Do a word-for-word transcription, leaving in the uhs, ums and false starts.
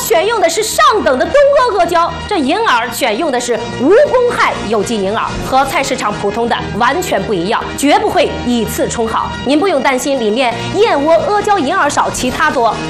选用的是上等的东阿阿胶，这银耳选用的是无公害有机银耳，和菜市场普通的完全不一样，绝不会以次充好。您不用担心里面燕窝阿胶银耳少，其他多。